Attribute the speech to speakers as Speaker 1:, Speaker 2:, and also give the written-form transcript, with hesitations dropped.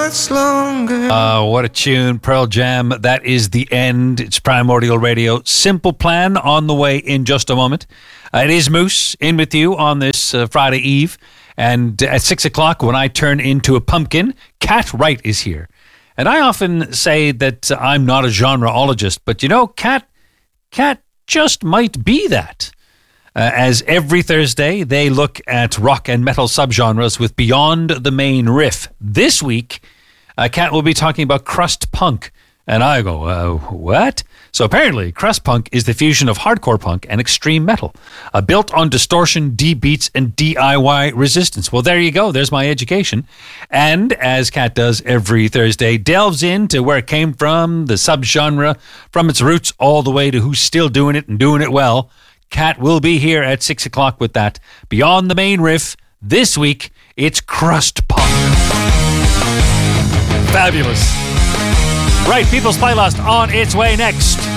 Speaker 1: much longer.
Speaker 2: What a tune. Pearl Jam. That is the end. It's Primordial Radio. Simple Plan on the way in just a moment. It is Moose in with you on this Friday Eve. And at 6 o'clock, when I turn into a pumpkin, Kat Wright is here. And I often say that I'm not a genreologist, but you know, Kat just might be that. As every Thursday, they look at rock and metal subgenres with Beyond the Main Riff. This week, Kat will be talking about crust punk. And I go, what? So apparently, crust punk is the fusion of hardcore punk and extreme metal, built on distortion, D-beats, and DIY resistance. Well, there you go. There's my education. And as Kat does every Thursday, delves into where it came from, the subgenre, from its roots all the way to who's still doing it and doing it well. Kat will be here at 6 o'clock with that. Beyond the Main Riff, this week, it's crust punk. Fabulous. Right, People's Playlist on its way next.